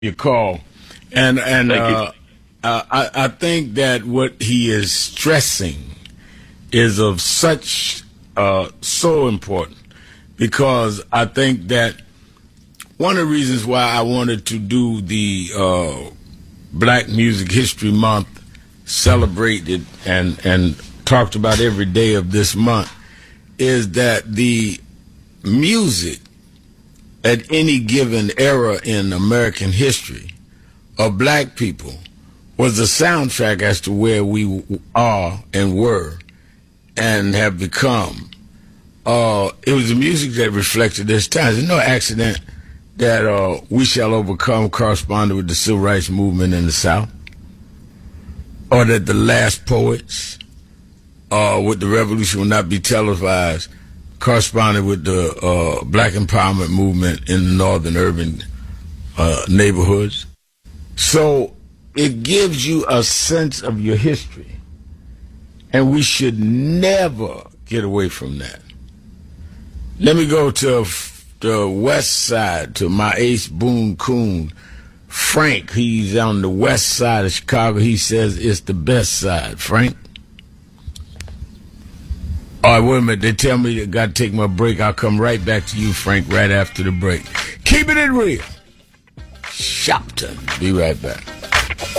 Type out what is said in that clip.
your call, and Thank you. I think that what he is stressing is of such so important, because I think that one of the reasons why I wanted to do the Black Music History Month, celebrated and talked about every day of this month, is that the music at any given era in American history of black people was the soundtrack as to where we are and were and have become. It was the music that reflected this time. There's no accident that We Shall Overcome corresponded with the Civil Rights Movement in the South, or that The Last Poets with The Revolution Will Not Be Televised corresponded with the Black Empowerment Movement in the northern urban neighborhoods. So it gives you a sense of your history, and we should never get away from that. Let me go to the west side, to my ace Boone Coon. Frank, he's on the west side of Chicago. He says it's the best side. Frank? All right, wait a minute. They tell me I got to take my break. I'll come right back to you, Frank, right after the break. Keeping it real. Shopton. Be right back.